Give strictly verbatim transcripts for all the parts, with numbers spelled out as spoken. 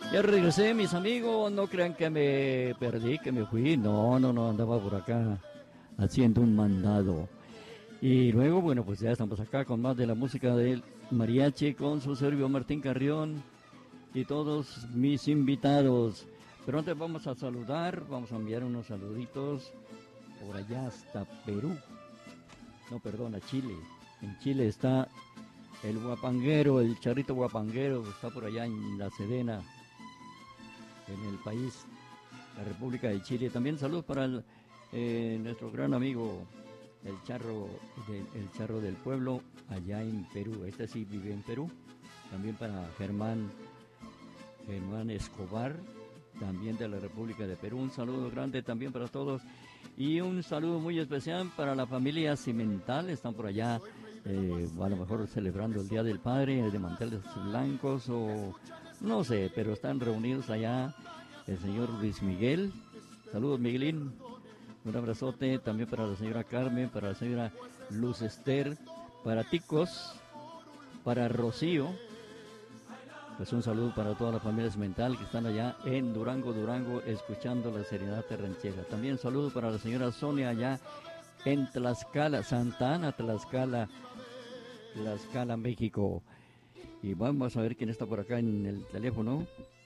Ya regresé, mis amigos, no crean que me perdí, que me fui, no, no, no, andaba por acá haciendo un mandado. Y luego, bueno, pues ya estamos acá con más de la música del mariachi, con su servidor Martín Carrión y todos mis invitados. Pero antes vamos a saludar, vamos a enviar unos saluditos por allá hasta Perú. No, perdón, a Chile. En Chile está el guapanguero, el charrito guapanguero, está por allá en la Sedena, en el país, la República de Chile. También saludos para el, eh, nuestro gran amigo, el charro, del, el charro del pueblo, allá en Perú. Este sí vive en Perú. También para Germán, Germán Escobar, también de la República de Perú. Un saludo grande también para todos. Y un saludo muy especial para la familia Cimental. Están por allá, eh, a lo mejor celebrando el Día del Padre, el de manteles blancos o no sé, pero están reunidos allá el señor Luis Miguel. Saludos, Miguelín. Un abrazote también para la señora Carmen, para la señora Luz Esther, para Ticos, para Rocío. Pues un saludo para toda la familia Cimental que están allá en Durango, Durango, escuchando la Serenata Ranchera. También saludo para la señora Sonia allá en Tlaxcala, Santa Ana, Tlaxcala, Tlaxcala, México. Y vamos a ver quién está por acá en el teléfono.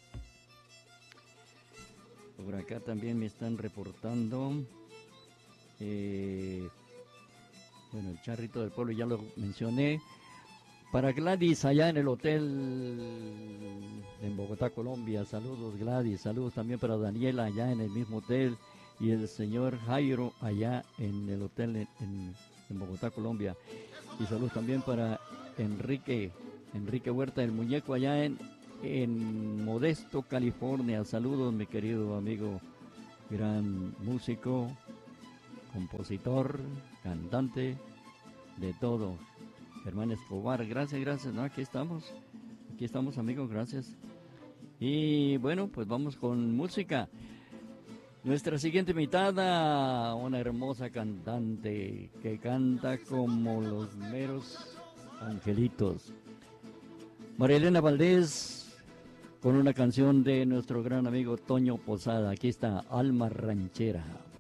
Por acá también me están reportando. Eh, bueno, el charrito del pueblo ya lo mencioné. Para Gladys allá en el hotel en Bogotá, Colombia. Saludos, Gladys. Saludos también para Daniela allá en el mismo hotel. Y el señor Jairo allá en el hotel en, en, en Bogotá, Colombia. Y saludos también para Enrique, Enrique Huerta, el muñeco allá en, en Modesto, California. Saludos, mi querido amigo, gran músico, compositor, cantante, de todo. Germán Escobar, gracias, gracias, ¿no? Aquí estamos, aquí estamos, amigos, gracias. Y bueno, pues vamos con música. Nuestra siguiente invitada, una hermosa cantante que canta como los meros angelitos. María Elena Valdés, con una canción de nuestro gran amigo Toño Posada. Aquí está, Alma Ranchera.